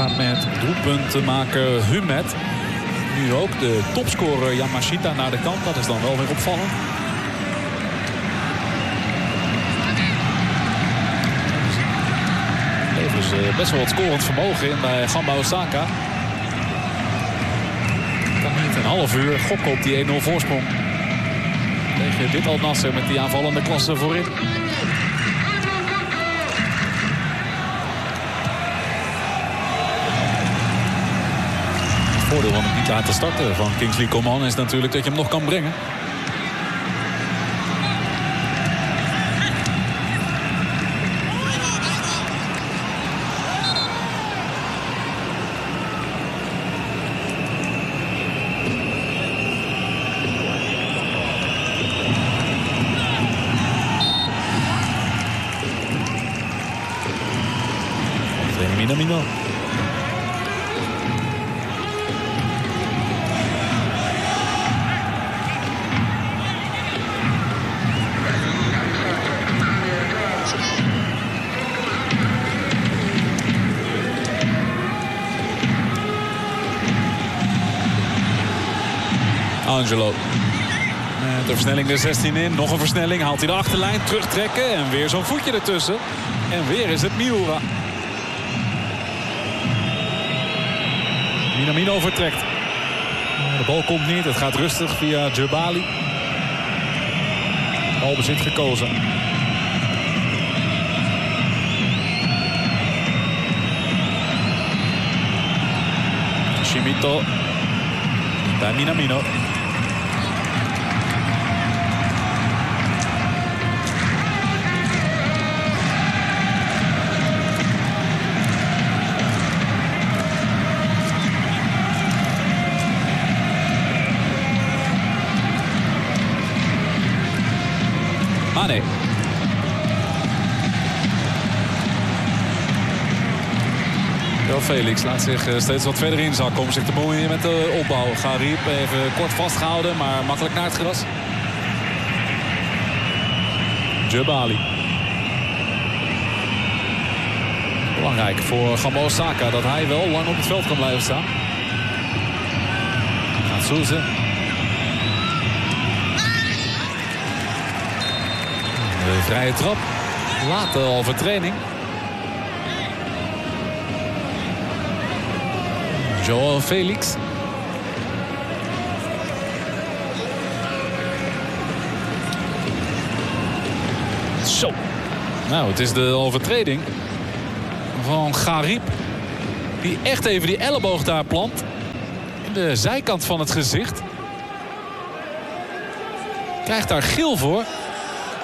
staat met doelpuntenmaker Humet. Nu ook de topscorer Yamashita naar de kant. Dat is dan wel weer opvallend. Dus best wel wat scorend vermogen in bij Gamba Osaka. Kan niet een half uur gokken op die 1-0 voorsprong. Tegen dit Al Nassr met die aanvallende klasse voorin. Het voordeel van het niet laten starten van Kingsley Coman is natuurlijk dat je hem nog kan brengen. Minamino. Angelo. De versnelling de 16 in. Nog een versnelling. Haalt hij de achterlijn. Terugtrekken. En weer zo'n voetje ertussen. En weer is het Miura. Minamino vertrekt. De bal komt niet. Het gaat rustig via Djebali. Balbezit gekozen. Shimito. Bij Minamino. Mane. Jo Felix laat zich steeds wat verder inzakken om zich te bemoeien met de opbouw. Gharib even kort vastgehouden, maar makkelijk naar het gras. Djebali. Belangrijk voor Gamba Osaka dat hij wel lang op het veld kan blijven staan. Gaat Souze. De vrije trap. Late overtreding. Joao Felix. Zo. Nou, het is de overtreding van Gharib. Die echt even die elleboog daar plant. In de zijkant van het gezicht. Krijgt daar geel voor.